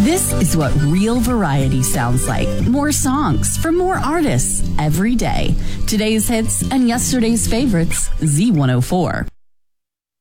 This is what real variety sounds like. More songs from more artists every day. Today's hits and yesterday's favorites, Z104.